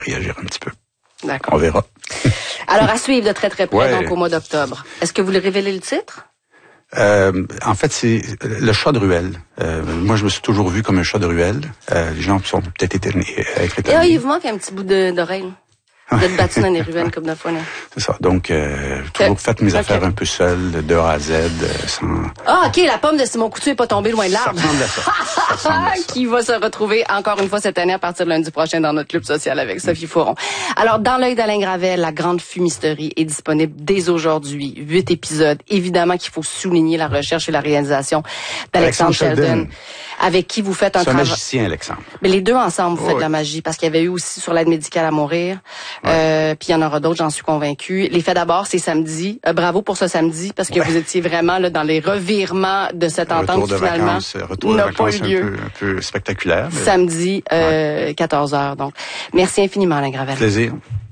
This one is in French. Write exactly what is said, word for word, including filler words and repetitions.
réagir un petit peu. D'accord. On verra. Alors, à suivre de très très près, ouais. donc au mois d'octobre. Est-ce que vous voulez révéler le titre? Euh, en fait, c'est le chat de ruelle. Euh, moi, je me suis toujours vu comme un chat de ruelle. Euh, les gens sont peut-être étonnés. Et là, il vous manque un petit bout de, d'oreille. Vous êtes battu dans les ruelles comme de fois. Là. C'est ça. Donc, euh, j'ai toujours fait mes okay. affaires un peu seul, de A à Z, euh, sans... Ah, OK, la pomme de Simon Coutu n'est pas tombée loin de l'arbre. Ça ressemble à ça. ça ressemble à ça. Qui va se retrouver encore une fois cette année à partir de lundi prochain dans notre club social avec Sophie Fauron. Alors, dans l'œil d'Alain Gravel, la grande fumisterie est disponible dès aujourd'hui. Huit épisodes. Évidemment qu'il faut souligner la recherche et la réalisation d'Alexandre Sheldon, Sheldon, avec qui vous faites un travail. C'est un magicien, Alexandre. Mais les deux ensemble, vous oh, faites oui. de la magie, parce qu'il y avait eu aussi sur l'aide médicale à mourir. Ouais. Euh, puis il y en aura d'autres, j'en suis convaincue. Les faits d'abord, c'est samedi. Euh, bravo pour ce samedi, parce que ouais. vous étiez vraiment là dans les revirements de cette entente qui finalement vacances, retour n'a pas eu lieu. Un peu, un peu spectaculaire. Mais... Samedi, euh, ouais. quatorze heures. Donc, merci infiniment, Alain Gravel. Plaisir.